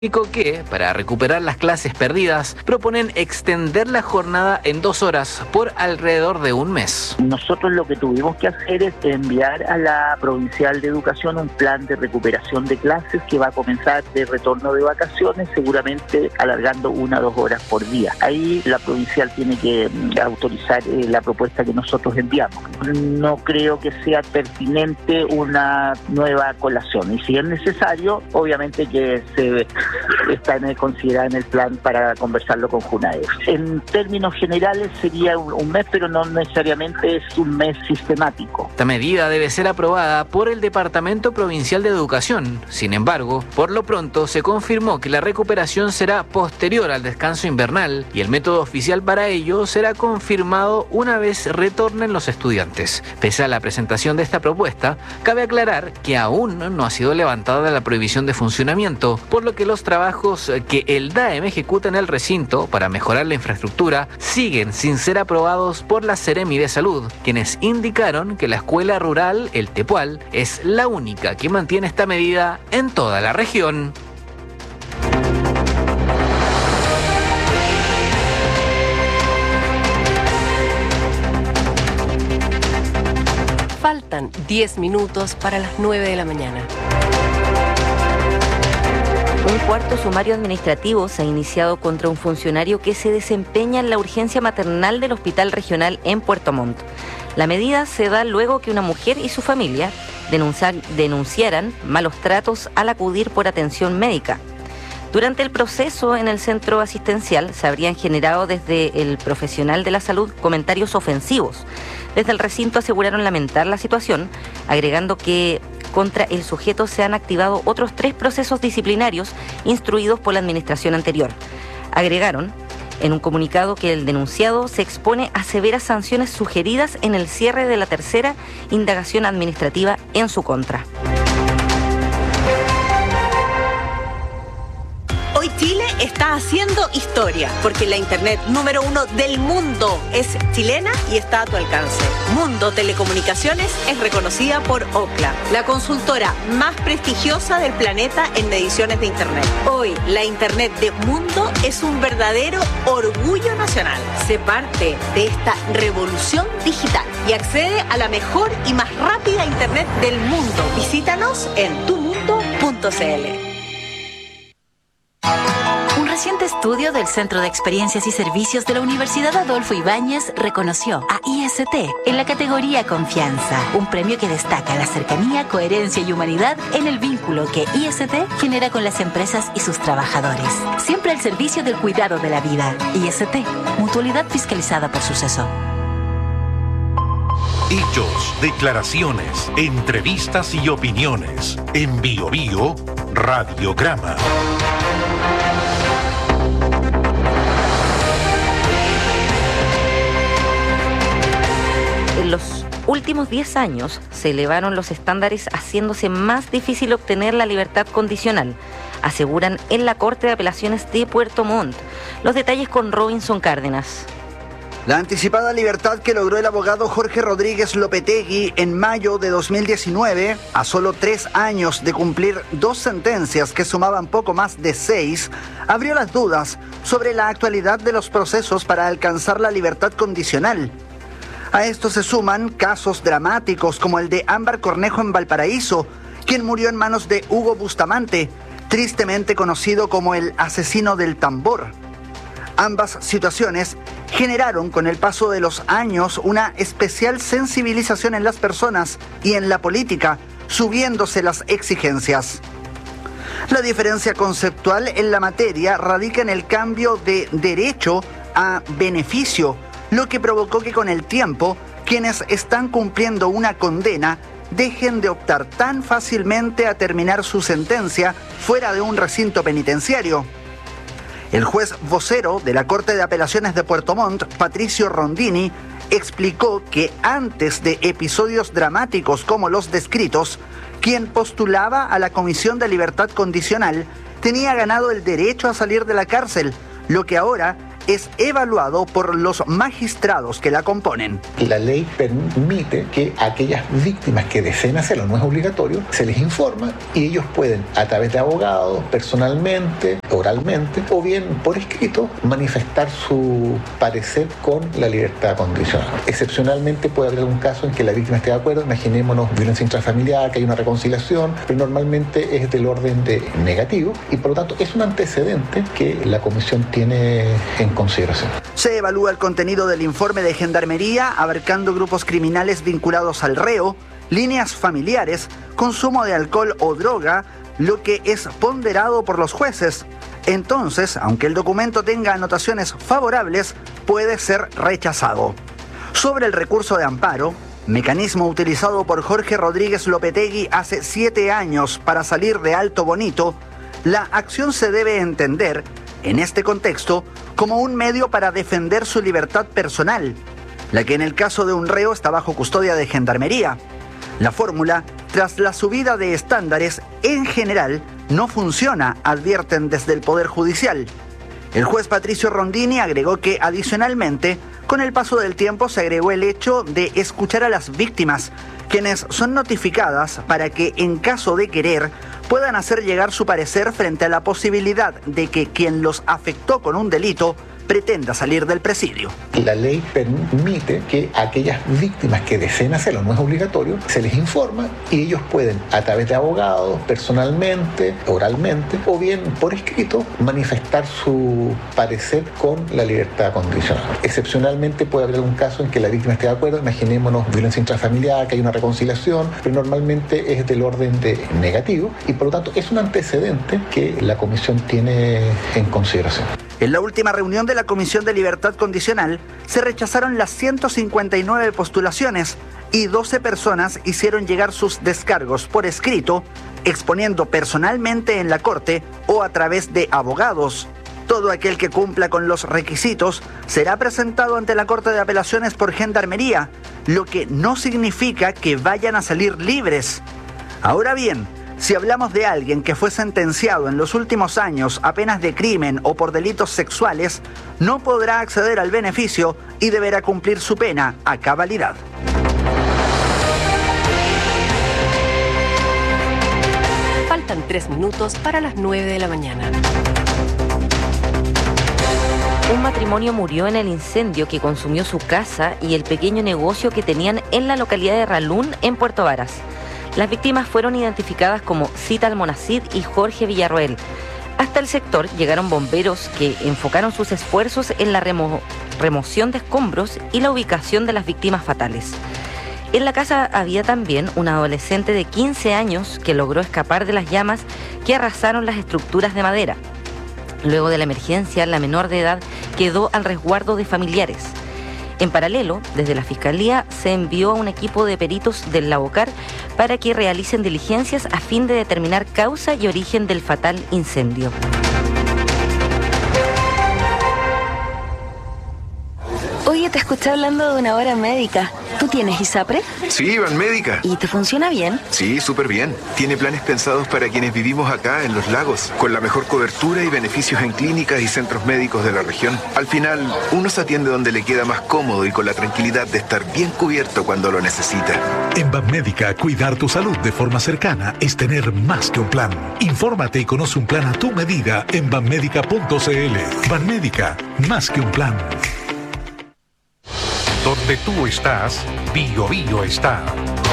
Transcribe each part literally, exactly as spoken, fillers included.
Que, para recuperar las clases perdidas, proponen extender la jornada en dos horas por alrededor de un mes. Nosotros lo que tuvimos que hacer es enviar a la Provincial de Educación un plan de recuperación de clases que va a comenzar de retorno de vacaciones, seguramente alargando una o dos horas por día. Ahí la Provincial tiene que autorizar eh, la propuesta que nosotros enviamos. No creo que sea pertinente una nueva colación, y si es necesario, obviamente que se está en el, considerada en el plan para conversarlo con Junaed. En términos generales sería un, un mes, pero no necesariamente es un mes sistemático. Esta medida debe ser aprobada por el Departamento Provincial de Educación. Sin embargo, por lo pronto se confirmó que la recuperación será posterior al descanso invernal y el método oficial para ello será confirmado una vez retornen los estudiantes. Pese a la presentación de esta propuesta, cabe aclarar que aún no ha sido levantada la prohibición de funcionamiento, por lo que los trabajos que el D A E M ejecuta en el recinto para mejorar la infraestructura siguen sin ser aprobados por la Seremi de Salud, quienes indicaron que la escuela rural El Tepual es la única que mantiene esta medida en toda la región. Faltan diez minutos para las nueve de la mañana. Un cuarto sumario administrativo se ha iniciado contra un funcionario que se desempeña en la urgencia maternal del Hospital Regional en Puerto Montt. La medida se da luego que una mujer y su familia denuncian, denunciaran malos tratos al acudir por atención médica. Durante el proceso en el centro asistencial se habrían generado desde el profesional de la salud comentarios ofensivos. Desde el recinto aseguraron lamentar la situación, agregando que contra el sujeto se han activado otros tres procesos disciplinarios instruidos por la administración anterior. Agregaron en un comunicado que el denunciado se expone a severas sanciones sugeridas en el cierre de la tercera indagación administrativa en su contra. Hoy Chile está haciendo historia, porque la internet número uno del mundo es chilena y está a tu alcance. Mundo Telecomunicaciones es reconocida por Ookla, la consultora más prestigiosa del planeta en mediciones de internet. Hoy, la internet de Mundo es un verdadero orgullo nacional. Sé parte de esta revolución digital y accede a la mejor y más rápida internet del mundo. Visítanos en tu mundo punto c l. Un reciente estudio del Centro de Experiencias y Servicios de la Universidad Adolfo Ibáñez reconoció a I S T en la categoría Confianza, un premio que destaca la cercanía, coherencia y humanidad en el vínculo que I S T genera con las empresas y sus trabajadores. Siempre al servicio del cuidado de la vida. I S T, mutualidad fiscalizada por Suceso. Hechos, declaraciones, entrevistas y opiniones. En Bio Bio, Radiograma. En los últimos diez años se elevaron los estándares, haciéndose más difícil obtener la libertad condicional, aseguran en la Corte de Apelaciones de Puerto Montt. Los detalles con Robinson Cárdenas. La anticipada libertad que logró el abogado Jorge Rodríguez Lopetegui en mayo de dos mil diecinueve, a solo tres años de cumplir dos sentencias que sumaban poco más de seis, abrió las dudas sobre la actualidad de los procesos para alcanzar la libertad condicional. A esto se suman casos dramáticos como el de Ámbar Cornejo en Valparaíso, quien murió en manos de Hugo Bustamante, tristemente conocido como el asesino del tambor. Ambas situaciones generaron con el paso de los años una especial sensibilización en las personas y en la política, subiéndose las exigencias. La diferencia conceptual en la materia radica en el cambio de derecho a beneficio, lo que provocó que con el tiempo quienes están cumpliendo una condena dejen de optar tan fácilmente a terminar su sentencia fuera de un recinto penitenciario. El juez vocero de la Corte de Apelaciones de Puerto Montt, Patricio Rondini, explicó que antes de episodios dramáticos como los descritos, quien postulaba a la Comisión de Libertad Condicional tenía ganado el derecho a salir de la cárcel, lo que ahora es evaluado por los magistrados que la componen. La ley permite que aquellas víctimas que deseen hacerlo, no es obligatorio, se les informa y ellos pueden, a través de abogados, personalmente, oralmente, o bien por escrito, manifestar su parecer con la libertad condicional. Excepcionalmente puede haber algún caso en que la víctima esté de acuerdo, imaginémonos violencia intrafamiliar, que hay una reconciliación, pero normalmente es del orden de negativo y por lo tanto es un antecedente que la comisión tiene en consideración. Se evalúa el contenido del informe de Gendarmería, abarcando grupos criminales vinculados al reo, líneas familiares, consumo de alcohol o droga, lo que es ponderado por los jueces. Entonces, aunque el documento tenga anotaciones favorables, puede ser rechazado. Sobre el recurso de amparo, mecanismo utilizado por Jorge Rodríguez Lopetegui hace siete años para salir de Alto Bonito, la acción se debe entender, en este contexto, como un medio para defender su libertad personal, la que en el caso de un reo está bajo custodia de Gendarmería. La fórmula, tras la subida de estándares, en general no funciona, advierten desde el Poder Judicial. El juez Patricio Rondini agregó que, adicionalmente, con el paso del tiempo se agregó el hecho de escuchar a las víctimas, quienes son notificadas para que, en caso de querer, puedan hacer llegar su parecer frente a la posibilidad de que quien los afectó con un delito pretenda salir del presidio. La ley permite que aquellas víctimas que deseen hacerlo, no es obligatorio, se les informa y ellos pueden, a través de abogados, personalmente, oralmente, o bien por escrito, manifestar su parecer con la libertad condicional. Excepcionalmente puede haber algún caso en que la víctima esté de acuerdo, imaginémonos violencia intrafamiliar, que hay una reconciliación, pero normalmente es del orden de negativo y por lo tanto es un antecedente que la comisión tiene en consideración. En la última reunión de la Comisión de Libertad Condicional se rechazaron las ciento cincuenta y nueve postulaciones y doce personas hicieron llegar sus descargos por escrito, exponiendo personalmente en la Corte o a través de abogados. Todo aquel que cumpla con los requisitos será presentado ante la Corte de Apelaciones por Gendarmería, lo que no significa que vayan a salir libres. Ahora bien, si hablamos de alguien que fue sentenciado en los últimos años a penas de crimen o por delitos sexuales, no podrá acceder al beneficio y deberá cumplir su pena a cabalidad. Faltan tres minutos para las nueve de la mañana. Un matrimonio murió en el incendio que consumió su casa y el pequeño negocio que tenían en la localidad de Ralún, en Puerto Varas. Las víctimas fueron identificadas como Cita Almonacid y Jorge Villarroel. Hasta el sector llegaron bomberos que enfocaron sus esfuerzos en la remo- remoción de escombros y la ubicación de las víctimas fatales. En la casa había también un adolescente de quince años que logró escapar de las llamas que arrasaron las estructuras de madera. Luego de la emergencia, la menor de edad quedó al resguardo de familiares. En paralelo, desde la Fiscalía se envió a un equipo de peritos del Lavocar para que realicen diligencias a fin de determinar causa y origen del fatal incendio. Oye, te escuché hablando de una hora médica. ¿Tú tienes ISAPRE? Sí, Banmédica. ¿Y te funciona bien? Sí, súper bien. Tiene planes pensados para quienes vivimos acá en Los Lagos, con la mejor cobertura y beneficios en clínicas y centros médicos de la región. Al final, uno se atiende donde le queda más cómodo y con la tranquilidad de estar bien cubierto cuando lo necesita. En Banmédica, cuidar tu salud de forma cercana es tener más que un plan. Infórmate y conoce un plan a tu medida en banmédica punto c l. Banmédica, más que un plan. Donde tú estás, Bio Bio está.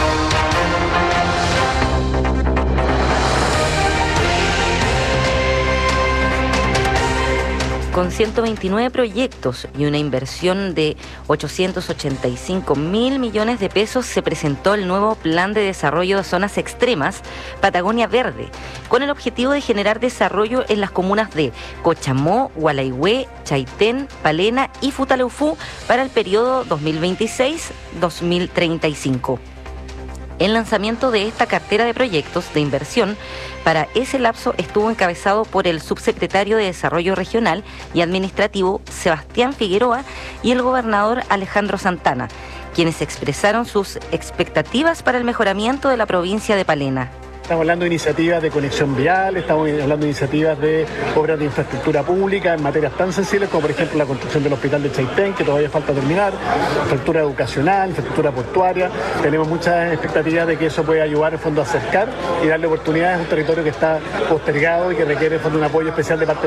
Con ciento veintinueve proyectos y una inversión de ochocientos ochenta y cinco mil millones de pesos, se presentó el nuevo Plan de Desarrollo de Zonas Extremas, Patagonia Verde, con el objetivo de generar desarrollo en las comunas de Cochamó, Gualaihue, Chaitén, Palena y Futaleufú para el periodo dos mil veintiséis a dos mil treinta y cinco. El lanzamiento de esta cartera de proyectos de inversión para ese lapso estuvo encabezado por el subsecretario de Desarrollo Regional y Administrativo, Sebastián Figueroa, y el gobernador Alejandro Santana, quienes expresaron sus expectativas para el mejoramiento de la provincia de Palena. Estamos hablando de iniciativas de conexión vial, estamos hablando de iniciativas de obras de infraestructura pública en materias tan sensibles como por ejemplo la construcción del hospital de Chaitén, que todavía falta terminar, infraestructura educacional, infraestructura portuaria. Tenemos muchas expectativas de que eso puede ayudar en fondo a acercar y darle oportunidades a un territorio que está postergado y que requiere en fondo un apoyo especial de parte